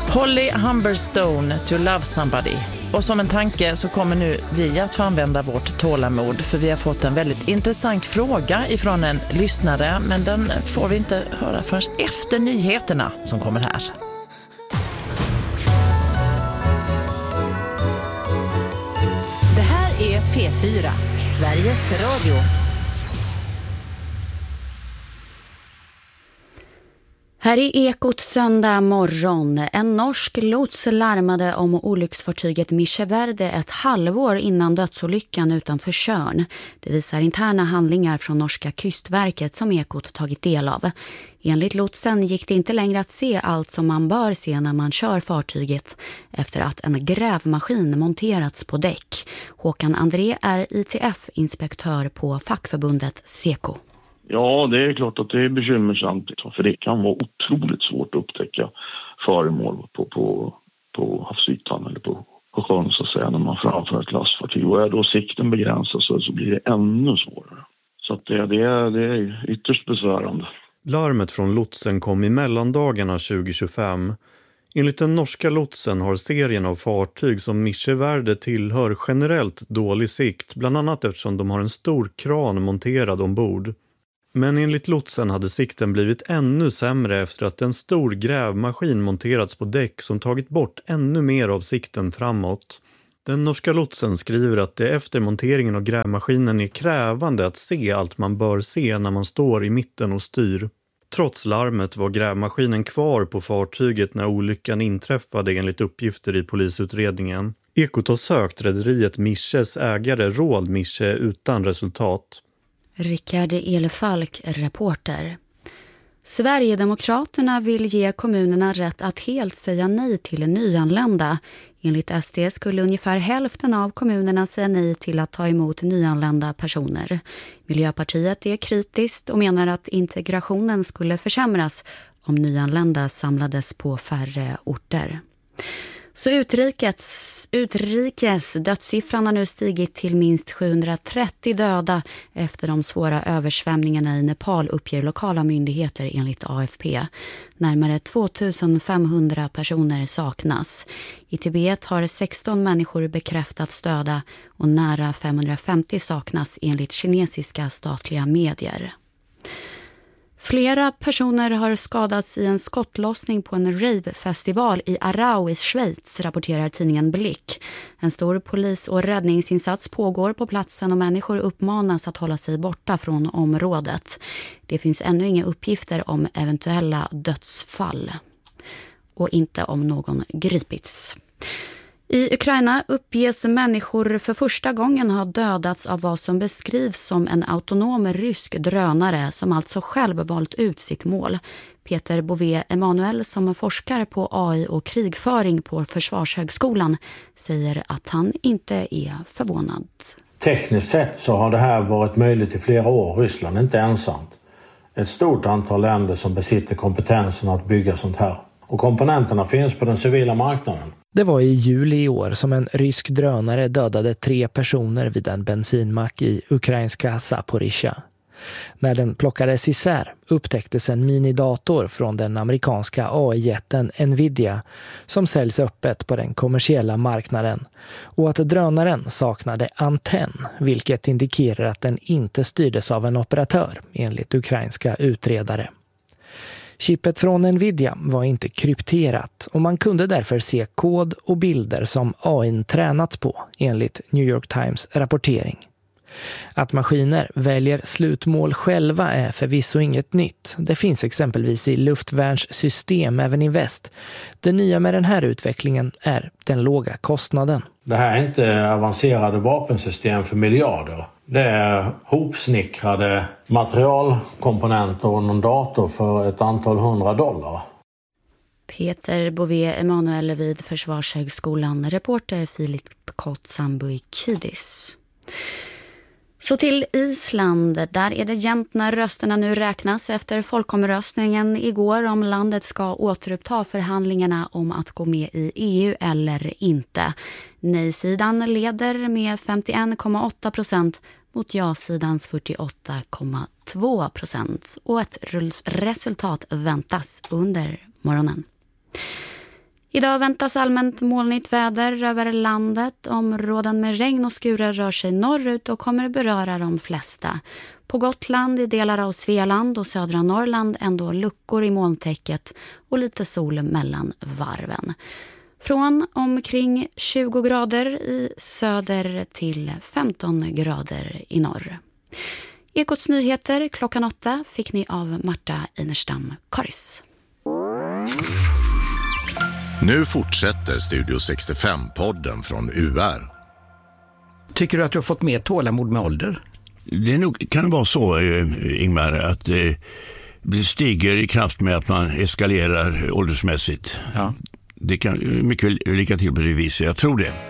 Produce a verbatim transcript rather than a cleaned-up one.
Holly Humberstone, To Love Somebody. Och som en tanke så kommer nu vi att få använda vårt tålamod, för vi har fått en väldigt intressant fråga ifrån en lyssnare, men den får vi inte höra förrän efter nyheterna som kommer här. Det här är P fyra, Sveriges Radio. Här är Ekot söndag morgon. En norsk lots larmade om olycksfartyget Micheverde ett halvår innan dödsolyckan utanför Tjörn. Det visar interna handlingar från norska kystverket som Ekot tagit del av. Enligt lotsen gick det inte längre att se allt som man bör se när man kör fartyget efter att en grävmaskin monterats på däck. Håkan André är I T F-inspektör på fackförbundet Seko. Ja, det är klart att det är bekymmersamt, för det kan vara otroligt svårt att upptäcka föremål på, på, på havsytan eller på, på sjön så att säga, när man framför ett lastfartyg. Och är då sikten begränsad så, så blir det ännu svårare. Så att det, det, är, det är ytterst besvärande. Larmet från lotsen kom i mellandagarna tjugo tjugofem. Enligt den norska lotsen har serien av fartyg som Micheverde tillhör generellt dålig sikt, bland annat eftersom de har en stor kran monterad ombord. Men enligt lotsen hade sikten blivit ännu sämre efter att en stor grävmaskin monterats på däck som tagit bort ännu mer av sikten framåt. Den norska lotsen skriver att det efter monteringen av grävmaskinen är krävande att se allt man bör se när man står i mitten och styr. Trots larmet var grävmaskinen kvar på fartyget när olyckan inträffade enligt uppgifter i polisutredningen. Ekot har sökt rederiet Miches ägare Roald Miche utan resultat. Rickard Elefalk, reporter. Sverigedemokraterna vill ge kommunerna rätt att helt säga nej till nyanlända. Enligt S D skulle ungefär hälften av kommunerna säga nej till att ta emot nyanlända personer. Miljöpartiet är kritiskt och menar att integrationen skulle försämras om nyanlända samlades på färre orter. Så utrikes, utrikes dödssiffran har nu stigit till minst sjuhundratrettio döda efter de svåra översvämningarna i Nepal, uppger lokala myndigheter enligt A F P. Närmare tvåtusenfemhundra personer saknas. I Tibet har sexton människor bekräftats döda och nära femhundrafemtio saknas enligt kinesiska statliga medier. Flera personer har skadats i en skottlossning på en rave-festival i Aarau i Schweiz, rapporterar tidningen Blick. En stor polis- och räddningsinsats pågår på platsen och människor uppmanas att hålla sig borta från området. Det finns ännu inga uppgifter om eventuella dödsfall och inte om någon gripits. I Ukraina uppges människor för första gången ha dödats av vad som beskrivs som en autonom rysk drönare som alltså själv valt ut sitt mål. Peter Bové Emanuel, som forskar på A I och krigföring på Försvarshögskolan, säger att han inte är förvånad. Tekniskt sett så har det här varit möjligt i flera år. Ryssland är inte ensamt. Ett stort antal länder som besitter kompetensen att bygga sånt här. Och komponenterna finns på den civila marknaden. Det var i juli i år som en rysk drönare dödade tre personer vid en bensinmack i ukrainska Zaporizjzja. När den plockades isär upptäcktes en minidator från den amerikanska A I-jätten Nvidia som säljs öppet på den kommersiella marknaden och att drönaren saknade antenn, vilket indikerar att den inte styrdes av en operatör enligt ukrainska utredare. Chippet från Nvidia var inte krypterat och man kunde därför se kod och bilder som A I tränats på enligt New York Times rapportering. Att maskiner väljer slutmål själva är förvisso inget nytt. Det finns exempelvis i luftvärnssystem även i väst. Det nya med den här utvecklingen är den låga kostnaden. Det här är inte avancerade vapensystem för miljarder. Det är hopsnickrade materialkomponenter och någon dator för ett antal hundra dollar. Peter Bové Emanuel vid Försvarshögskolan, reporter Filip Kotsambuikidis. Så till Island, där är det jämnt när rösterna nu räknas efter folkomröstningen igår om landet ska återuppta förhandlingarna om att gå med i E U eller inte. Nej-sidan leder med femtioen komma åtta procent mot ja-sidans fyrtioåtta komma två procent och ett resultat väntas under morgonen. Idag väntas allmänt molnigt väder över landet. Områden med regn och skurar rör sig norrut och kommer beröra de flesta. På Gotland, i delar av Svealand och södra Norrland ändå luckor i molntäcket och lite sol mellan varven. Från omkring tjugo grader i söder till femton grader i norr. Ekots nyheter klockan åtta fick ni av Marta Einerstam Karis. Nu fortsätter Studio sextiofem-podden från U R. Tycker du att du har fått mer tålamod med ålder? Det nog, kan vara så, Ingmar, att det stiger i kraft med att man eskalerar åldersmässigt. Ja. Det kan mycket lika till på det viset, jag tror det.